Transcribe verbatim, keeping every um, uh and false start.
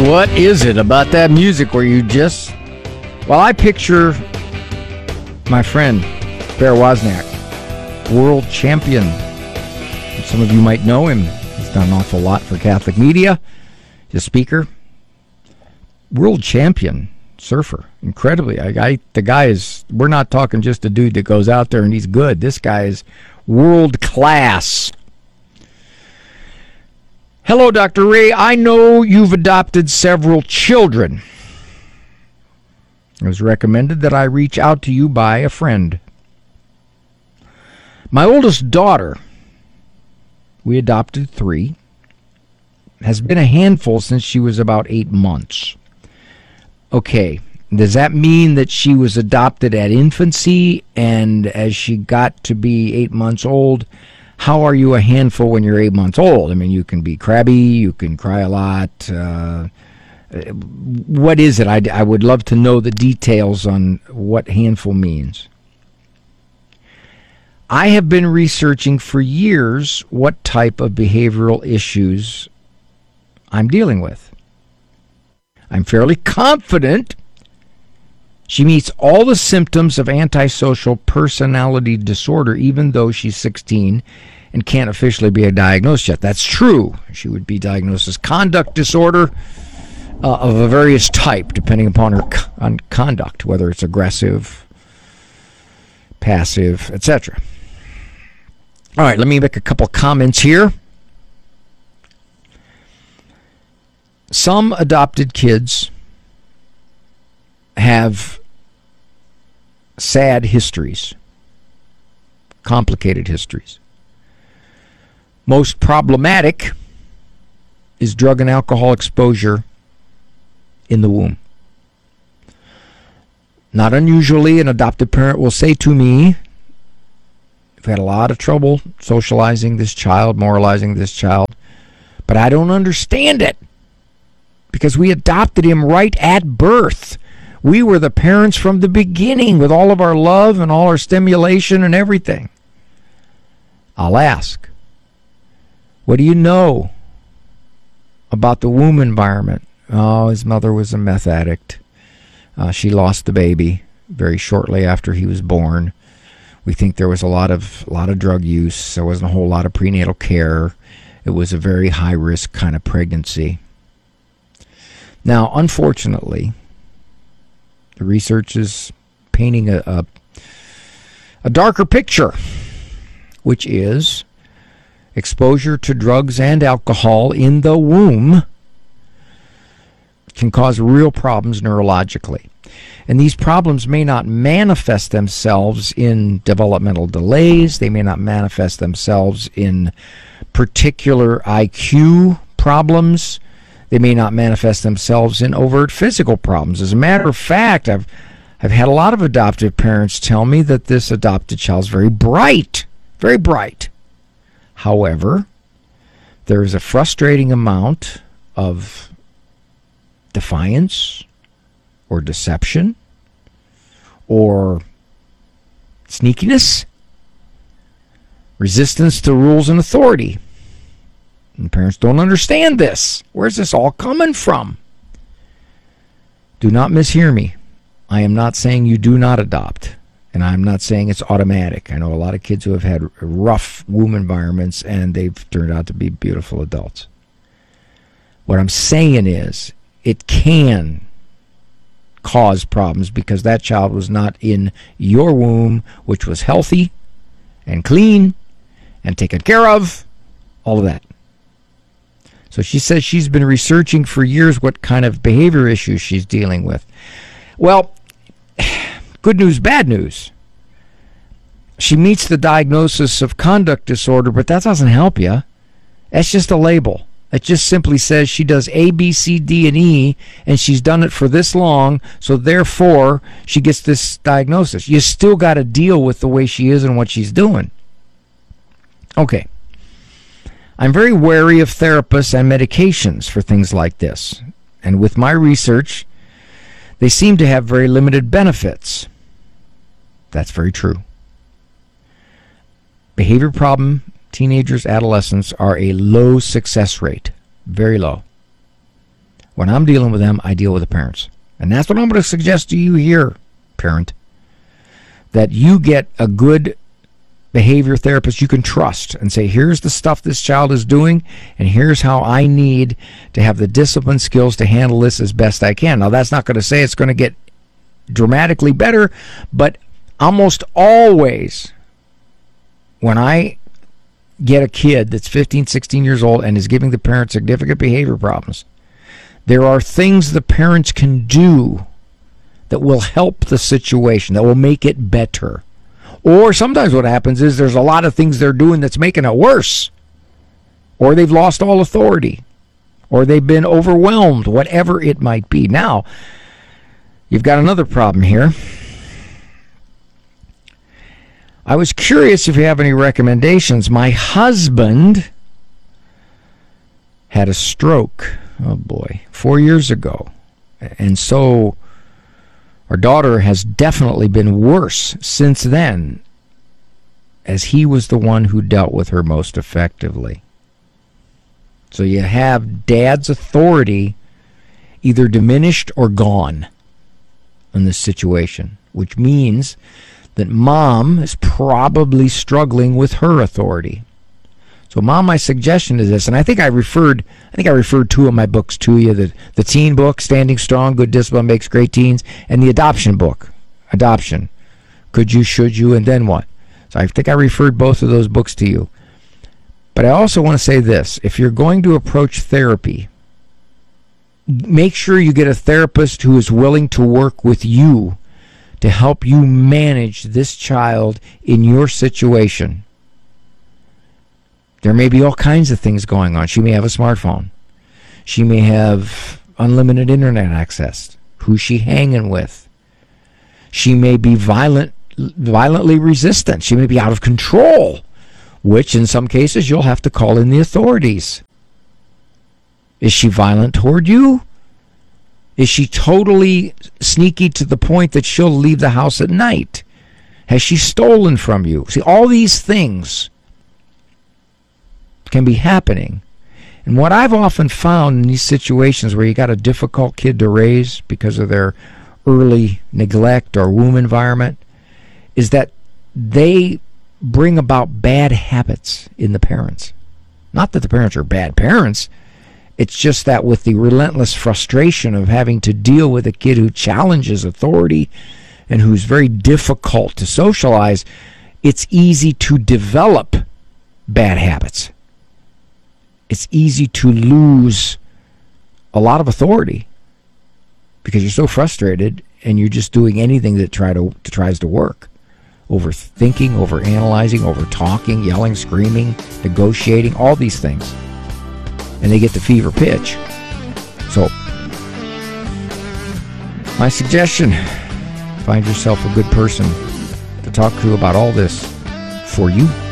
What is it about that music where you just... Well, I picture my friend, Bear Wozniak, world champion. Some of you might know him. He's done an awful lot for Catholic media. He's a speaker. World champion surfer. Incredibly. I, I, the guy is... We're not talking just a dude that goes out there and he's good. This guy is world class. Hello, Doctor Ray. I know you've adopted several children. It was recommended that I reach out to you by a friend. My oldest daughter, we adopted three, has been a handful since she was about eight months. Okay, does that mean that she was adopted at infancy, and as she got to be eight months old, how are you a handful when you're eight months old? I mean, you can be crabby, you can cry a lot. Uh, what is it? I, I would love to know the details on what handful means. I have been researching for years what type of behavioral issues I'm dealing with. I'm fairly confident she meets all the symptoms of antisocial personality disorder, even though she's sixteen and can't officially be diagnosed yet. That's true. She would be diagnosed as conduct disorder uh, of a various type, depending upon her c- on conduct, whether it's aggressive, passive, et cetera. All right, let me make a couple comments here. Some adopted kids have sad histories, complicated histories. Most problematic is drug and alcohol exposure in the womb. Not unusually, an adoptive parent will say to me, I've had a lot of trouble socializing this child, moralizing this child, but I don't understand it because we adopted him right at birth. We were the parents from the beginning with all of our love and all our stimulation and everything. I'll ask, what do you know about the womb environment? Oh, his mother was a meth addict. Uh, she lost the baby very shortly after he was born. We think there was a lot of a lot of drug use. There wasn't a whole lot of prenatal care. It was a very high-risk kind of pregnancy. Now, unfortunately, the research is painting a, a, a darker picture, which is exposure to drugs and alcohol in the womb can cause real problems neurologically. And these problems may not manifest themselves in developmental delays. They may not manifest themselves in particular I Q problems. They may not manifest themselves in overt physical problems. As a matter of fact, I've I've had a lot of adoptive parents tell me that this adopted child is very bright, very bright. However, there is a frustrating amount of defiance or deception or sneakiness, resistance to rules and authority. And parents don't understand this. Where's this all coming from? Do not mishear me. I am not saying you do not adopt, and I'm not saying it's automatic. I know a lot of kids who have had rough womb environments, and they've turned out to be beautiful adults. What I'm saying is it can cause problems because that child was not in your womb, which was healthy and clean and taken care of, all of that. So she says she's been researching for years what kind of behavior issues she's dealing with. Well, good news, bad news. She meets the diagnosis of conduct disorder, but that doesn't help you. That's just a label. It just simply says she does A, B, C, D, and E, and she's done it for this long, so therefore she gets this diagnosis. You still got to deal with the way she is and what she's doing. Okay. I'm very wary of therapists and medications for things like this. And with my research, they seem to have very limited benefits. That's very true. Behavior problem, teenagers, adolescents are a low success rate. Very low. When I'm dealing with them, I deal with the parents. And that's what I'm going to suggest to you here, parent, that you get a good behavior therapist you can trust and say, here's the stuff this child is doing, and here's how I need to have the discipline skills to handle this as best I can. Now, that's not going to say it's going to get dramatically better, but almost always when I get a kid that's fifteen, sixteen years old and is giving the parent significant behavior problems, there are things the parents can do that will help the situation, that will make it better. Or sometimes what happens is there's a lot of things they're doing that's making it worse. Or they've lost all authority. Or they've been overwhelmed, whatever it might be. Now, you've got another problem here. I was curious if you have any recommendations. My husband had a stroke, oh boy, four years ago. And so our daughter has definitely been worse since then, as he was the one who dealt with her most effectively. So you have dad's authority either diminished or gone in this situation, which means that mom is probably struggling with her authority. So, Mom, my suggestion is this, and I think I referred, I think I referred two of my books to you: the the teen book, Standing Strong, Good Discipline Makes Great Teens, and the adoption book, Adoption, Could You, Should You, and Then What? So I think I referred both of those books to you. But I also want to say this: if you're going to approach therapy, make sure you get a therapist who is willing to work with you to help you manage this child in your situation. There may be all kinds of things going on. She may have a smartphone. She may have unlimited internet access. Who's she hanging with? She may be violent, violently resistant. She may be out of control, which in some cases you'll have to call in the authorities. Is she violent toward you? Is she totally sneaky to the point that she'll leave the house at night? Has she stolen from you? See, all these things can be happening. And what I've often found in these situations where you got a difficult kid to raise because of their early neglect or womb environment is that they bring about bad habits in the parents. Not that the parents are bad parents. It's just that with the relentless frustration of having to deal with a kid who challenges authority and who's very difficult to socialize, it's easy to develop bad habits. It's easy to lose a lot of authority because you're so frustrated and you're just doing anything that try to, to tries to work. Overthinking, overanalyzing, over-talking, yelling, screaming, negotiating, all these things. And they get to fever pitch. So, my suggestion, find yourself a good person to talk to about all this for you.